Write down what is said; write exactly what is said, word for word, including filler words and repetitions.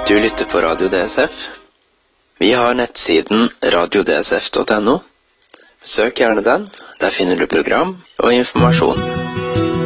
Du lytter på Radio D S F. Vi har nettsiden radio d s f punktum n o. Søk gjerne den, der finner du program og informasjon.